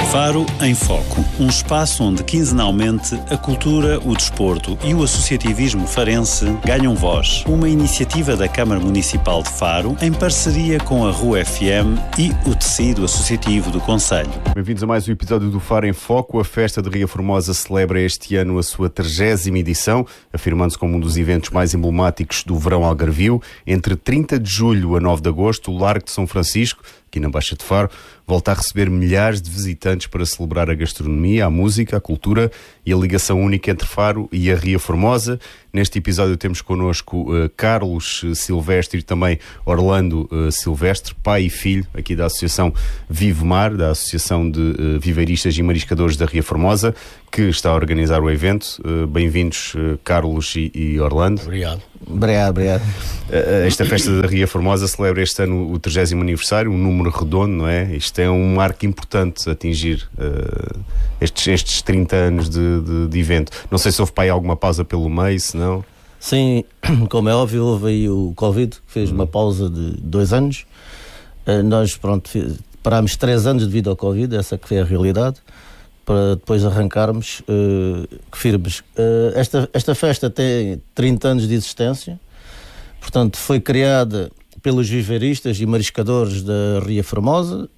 Faro em Foco, um espaço onde quinzenalmente a cultura, o desporto e o associativismo farense ganham voz. Uma iniciativa da Câmara Municipal de Faro em parceria com a RUA FM e o tecido associativo do concelho. Bem-vindos a mais um episódio do Faro em Foco. A festa de Ria Formosa celebra este ano a sua 30ª edição, afirmando-se como um dos eventos mais emblemáticos do verão algarvio. Entre 30 de julho a 9 de agosto, o Largo de São Francisco, aqui na Baixa de Faro, volta a receber milhares de visitantes para celebrar a gastronomia, a música, a cultura e a ligação única entre Faro e a Ria Formosa. Neste episódio temos connosco Carlos Silvestre e também Orlando Silvestre, pai e filho aqui da Associação Vive Mar, da Associação de Viveiristas e Mariscadores da Ria Formosa, que está a organizar o evento. Bem-vindos, Carlos e Orlando. Obrigado. Obrigado. Esta festa da Ria Formosa celebra este ano o 30º aniversário, um número redondo, não é? Isto é um marco importante atingir estes 30 anos de evento. Não sei se houve para aí alguma pausa pelo meio, se não... Sim, como é óbvio, houve aí o Covid, que fez uma pausa de 2 anos. Nós, parámos 3 anos devido ao Covid, essa que foi a realidade, para depois arrancarmos firmes. Esta festa tem 30 anos de existência, portanto foi criada pelos viveiristas e mariscadores da Ria Formosa,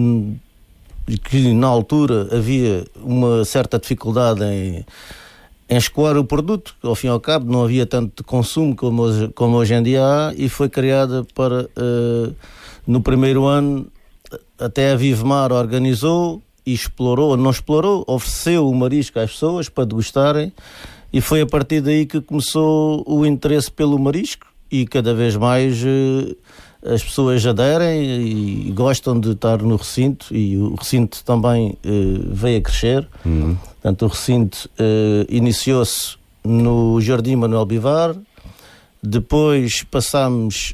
que na altura havia uma certa dificuldade em escoar o produto, ao fim e ao cabo não havia tanto consumo como hoje em dia há, e foi criada para, no primeiro ano, até a Vive Mar organizou e explorou, não explorou, ofereceu o marisco às pessoas para degustarem, e foi a partir daí que começou o interesse pelo marisco, e cada vez mais as pessoas aderem e gostam de estar no recinto, e o recinto também veio a crescer. Portanto, o recinto iniciou-se no Jardim Manuel Bivar, depois passámos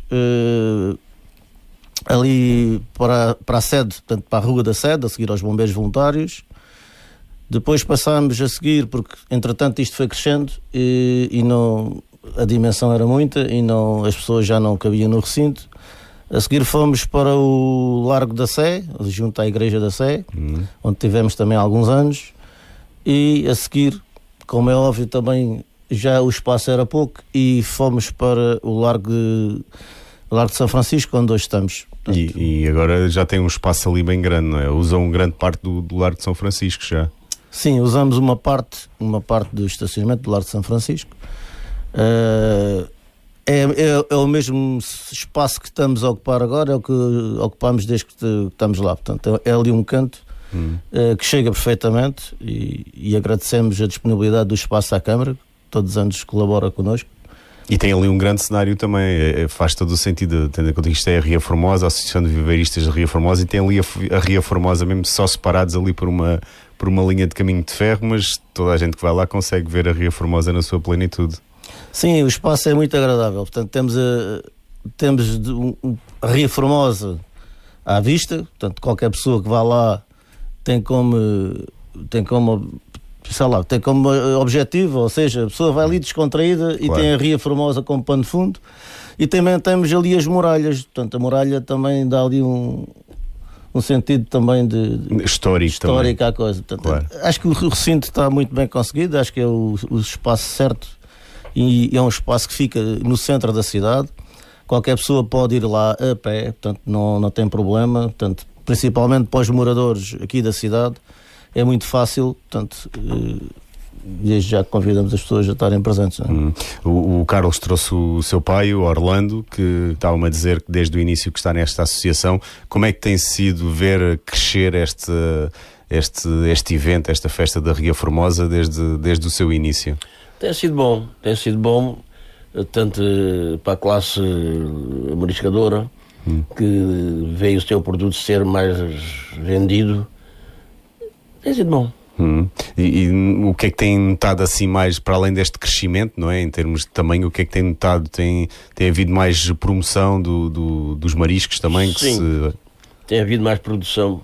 ali para a sede, portanto, para a Rua da Sede, a seguir aos Bombeiros Voluntários. Depois passámos a seguir, porque entretanto isto foi crescendo e não, a dimensão era muita e não, as pessoas já não cabiam no recinto. A seguir fomos para o Largo da Sé, junto à Igreja da Sé, onde tivemos também há alguns anos. E a seguir, como é óbvio, também já o espaço era pouco e fomos para o Largo de São Francisco, onde hoje estamos. Portanto, e agora já tem um espaço ali bem grande, não é? Usam grande parte do Largo de São Francisco já. Sim, usamos uma parte do estacionamento do Largo de São Francisco. É o mesmo espaço que estamos a ocupar agora, é o que ocupamos desde que estamos lá. Portanto, é ali um canto que chega perfeitamente, e agradecemos a disponibilidade do espaço à Câmara, que todos os anos colabora connosco. E tem ali um grande cenário também, faz todo o sentido, tendo em conta que isto é a Ria Formosa, a Associação de Viveiristas da Ria Formosa, e tem ali a Ria Formosa mesmo só separados ali por uma linha de caminho de ferro, mas toda a gente que vai lá consegue ver a Ria Formosa na sua plenitude. Sim, o espaço é muito agradável. Portanto, temos a Ria Formosa à vista, portanto, qualquer pessoa que vá lá tem como objetivo, ou seja, a pessoa vai ali descontraída, claro, e tem a Ria Formosa como pano de fundo, e também temos ali as muralhas. Portanto, a muralha também dá ali um sentido também de histórico à coisa. Portanto, claro, acho que o recinto está muito bem conseguido, acho que é o espaço certo, e é um espaço que fica no centro da cidade. Qualquer pessoa pode ir lá a pé, portanto não tem problema, portanto, principalmente para os moradores aqui da cidade é muito fácil, portanto, desde já convidamos as pessoas a estarem presentes. Não é? O Carlos trouxe o seu pai, o Orlando, que estava-me a dizer que desde o início que está nesta associação. Como é que tem sido ver crescer este evento, esta festa da Ria Formosa desde o seu início? Tem sido bom, tanto para a classe mariscadora, que veio o seu produto ser mais vendido. Tem sido bom. E o que é que tem notado assim mais, para além deste crescimento, não é? Em termos de tamanho, o que é que tem notado? Tem havido mais promoção dos mariscos também? Sim, tem havido mais produção.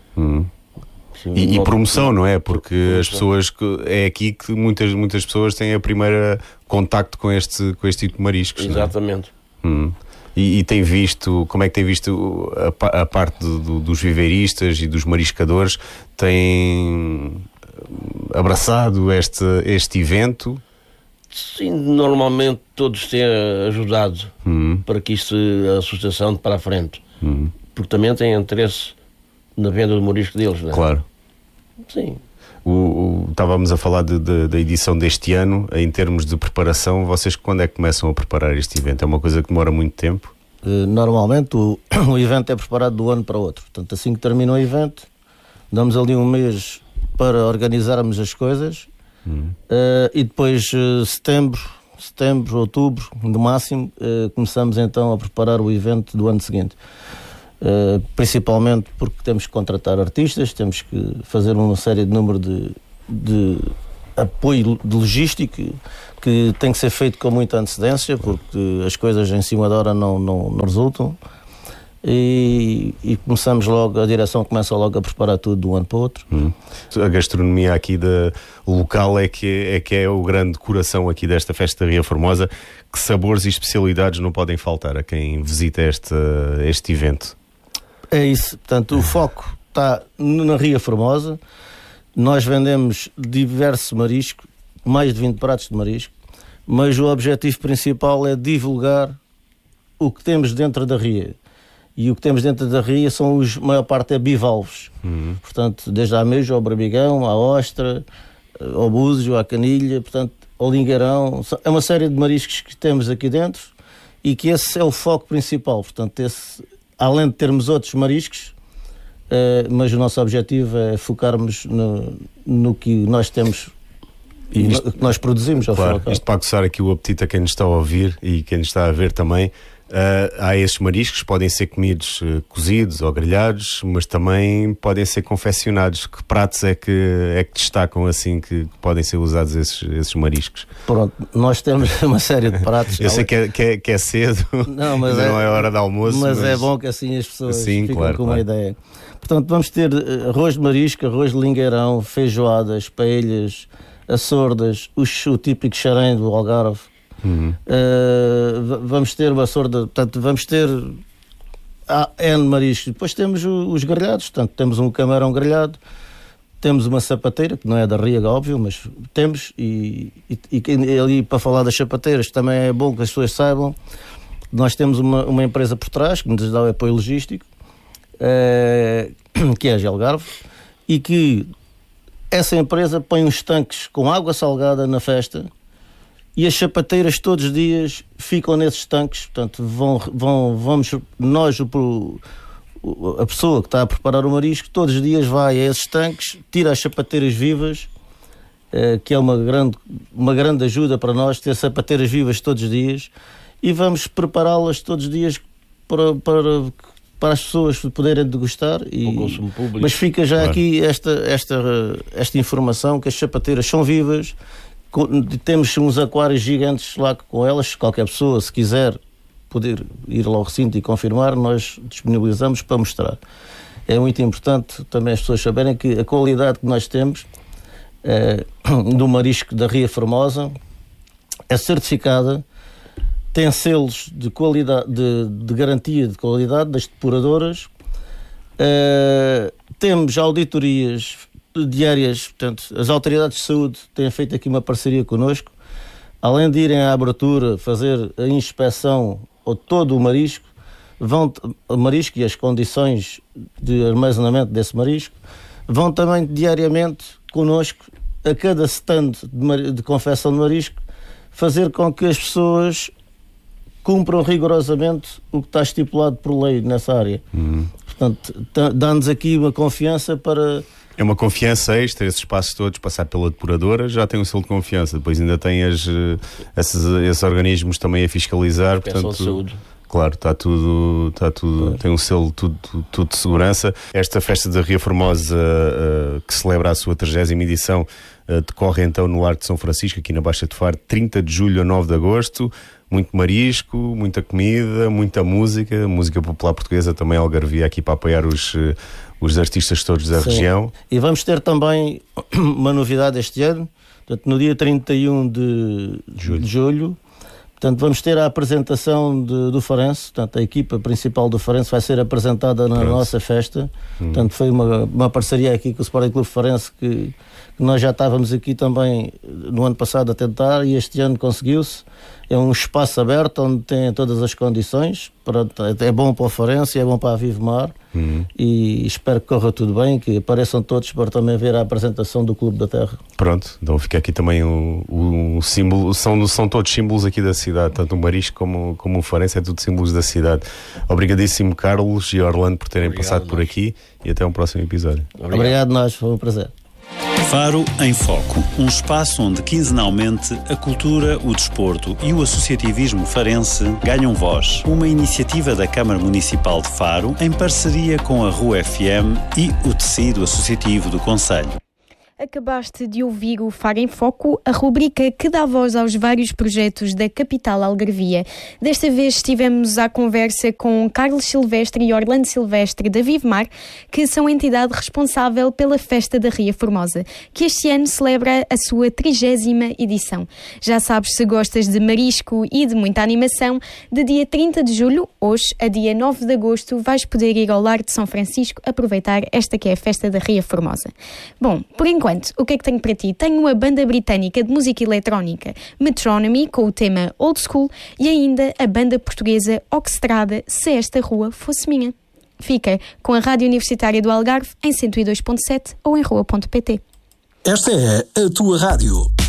E promoção, não é? Porque as pessoas, é aqui que muitas pessoas têm a primeira contacto com este tipo de mariscos. Exatamente. Não é? E tem visto, como é que tem visto a parte dos viveiristas e dos mariscadores? Tem abraçado este evento? Sim, normalmente todos têm ajudado para que isto, a associação de para a frente. Porque também têm interesse na venda do marisco deles, não é? Claro. Sim. Estávamos a falar da edição deste ano, em termos de preparação. Vocês quando é que começam a preparar este evento? É uma coisa que demora muito tempo? Normalmente o evento é preparado de um ano para o outro. Portanto, assim que termina o evento, damos ali um mês para organizarmos as coisas e depois setembro, outubro, no máximo, começamos então a preparar o evento do ano seguinte. Principalmente porque temos que contratar artistas, temos que fazer uma série de número de apoio de logística que tem que ser feito com muita antecedência, porque as coisas em cima da hora não resultam, e começamos logo, a direção começa logo a preparar tudo de um ano para o outro. A gastronomia aqui local é que é o grande coração aqui desta festa da Ria Formosa. Que sabores e especialidades não podem faltar a quem visita este evento? É isso, portanto o foco está na Ria Formosa. Nós vendemos diversos mariscos, mais de 20 pratos de marisco, mas o objetivo principal é divulgar o que temos dentro da Ria. E o que temos dentro da Ria são a maior parte é bivalves. Portanto, desde a ameijo ao barbigão, à ostra, ao búzio, à canilha, portanto, ao lingueirão. É uma série de mariscos que temos aqui dentro e que esse é o foco principal. Portanto, além de termos outros mariscos, mas o nosso objetivo é focarmos no que nós temos e no que nós produzimos. Claro, isto para aguçar aqui o apetite a quem nos está a ouvir e quem nos está a ver também. Há esses mariscos que podem ser comidos cozidos ou grelhados, mas também podem ser confeccionados. Que pratos é que destacam assim que podem ser usados esses mariscos? Pronto, nós temos uma série de pratos. Eu sei que é cedo, mas não é hora de almoço. Mas é bom que assim as pessoas ficam com uma ideia. Portanto, vamos ter arroz de marisco, arroz de lingueirão, feijoadas, paelhas, açordas, o típico xarém do Algarve. Vamos ter uma sorda, portanto, vamos ter N mariscos. Depois temos os grelhados, portanto, temos um camarão grelhado, temos uma sapateira, que não é da Riega, óbvio, mas temos, e ali para falar das sapateiras também é bom que as pessoas saibam. Nós temos uma empresa por trás que nos dá o apoio logístico, que é a Gelgarve, e que essa empresa põe uns tanques com água salgada na festa. E as sapateiras todos os dias ficam nesses tanques, portanto, vamos nós, a pessoa que está a preparar o marisco, todos os dias vai a esses tanques, tira as sapateiras vivas, que é uma grande ajuda para nós, ter sapateiras vivas todos os dias, e vamos prepará-las todos os dias para as pessoas poderem degustar. O consumo público. Mas fica já aqui esta informação, que as sapateiras são vivas. Temos uns aquários gigantes lá com elas. Qualquer pessoa, se quiser poder ir lá ao recinto e confirmar, nós disponibilizamos para mostrar. É muito importante também as pessoas saberem que a qualidade que nós temos do marisco da Ria Formosa é certificada, tem selos de qualidade, de garantia de qualidade das depuradoras, temos auditorias diárias, portanto, as autoridades de saúde têm feito aqui uma parceria connosco, além de irem à abertura fazer a inspeção ou todo o marisco, o marisco e as condições de armazenamento desse marisco, vão também diariamente connosco a cada stand de confecção de marisco, fazer com que as pessoas cumpram rigorosamente o que está estipulado por lei nessa área. Portanto, dá-nos aqui uma confiança para... É uma confiança extra, esses passos todos, passar pela depuradora, já tem um selo de confiança. Depois ainda tem esses organismos também a fiscalizar. Portanto, de saúde. Claro, está tudo, tem um selo tudo de segurança. Esta festa da Ria Formosa, que celebra a sua 30ª edição, decorre então no Largo de São Francisco, aqui na Baixa de Faro, 30 de julho a 9 de agosto. Muito marisco, muita comida, muita música popular portuguesa, também algarvia aqui para apoiar os artistas todos da região. E vamos ter também uma novidade este ano, portanto, no dia 31 de julho, Portanto, vamos ter a apresentação do Farense. Portanto, a equipa principal do Farense vai ser apresentada na nossa festa. Portanto, foi uma parceria aqui com o Sporting Clube Farense que nós já estávamos aqui também no ano passado a tentar, e este ano conseguiu-se. É um espaço aberto onde tem todas as condições. É bom para o Farense, é bom para a Vivemar, e espero que corra tudo bem, que apareçam todos para também ver a apresentação do Clube da Terra. Pronto, então fica aqui também o símbolo, são todos símbolos aqui da cidade, tanto o Marisco como o Farense, é tudo símbolos da cidade. Obrigadíssimo, Carlos e Orlando, por terem passado por aqui, e até um próximo episódio. Obrigado nós, foi um prazer. Faro em Foco, um espaço onde quinzenalmente a cultura, o desporto e o associativismo farense ganham voz. Uma iniciativa da Câmara Municipal de Faro em parceria com a Rua FM e o tecido associativo do concelho. Acabaste de ouvir o Faro em Foco, a rubrica que dá voz aos vários projetos da capital algarvia. Desta vez estivemos à conversa com Carlos Silvestre e Orlando Silvestre da Vivemar, que são a entidade responsável pela Festa da Ria Formosa, que este ano celebra a sua 30ª edição. Já sabes, se gostas de marisco e de muita animação, de dia 30 de julho, hoje, a dia 9 de agosto, vais poder ir ao Largo de São Francisco aproveitar esta que é a Festa da Ria Formosa. Bom, por enquanto, o que é que tenho para ti? Tenho a banda britânica de música eletrónica Metronomy com o tema Old School e ainda a banda portuguesa Oxtrada, Se Esta Rua Fosse Minha. Fica com a Rádio Universitária do Algarve em 102.7 ou em rua.pt. Esta é a tua rádio.